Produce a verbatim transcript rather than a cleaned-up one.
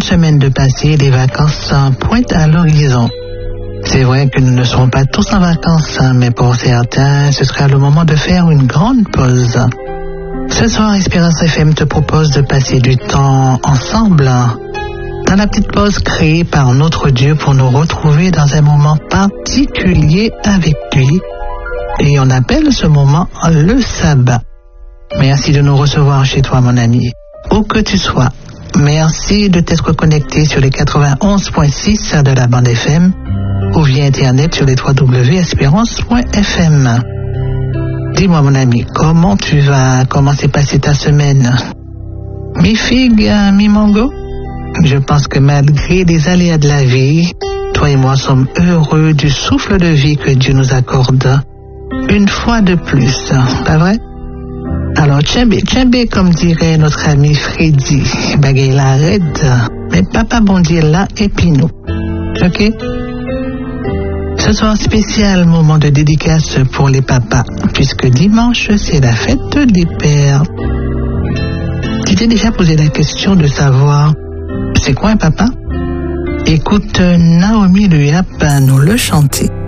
semaine de passé, les vacances pointent à l'horizon. C'est vrai que nous ne serons pas tous en vacances, mais pour certains, ce sera le moment de faire une grande pause. Ce soir, Espérance F M te propose de passer du temps ensemble dans la petite pause créée par notre Dieu pour nous retrouver dans un moment particulier avec lui. Et on appelle ce moment le sabbat. Merci de nous recevoir chez toi, mon ami, où que tu sois. Merci de t'être connecté sur les quatre-vingt-onze virgule six de la bande F M ou via Internet sur les w w w point espérance point f m. Dis-moi, mon ami, comment tu vas? Comment s'est passée ta semaine? Mi-figue, mi-mango? Je pense que malgré les aléas de la vie, toi et moi sommes heureux du souffle de vie que Dieu nous accorde une fois de plus, pas vrai? Alors, tchembe, tchembe, comme dirait notre ami Freddy, bagay la red, mais papa bon Dieu là et puis nous. Ok? Ce soir, spécial moment de dédicace pour les papas, puisque dimanche, c'est la fête des pères. Tu t'es déjà posé la question de savoir, c'est quoi un papa? Écoute Naomi Le Yap nous le chanter.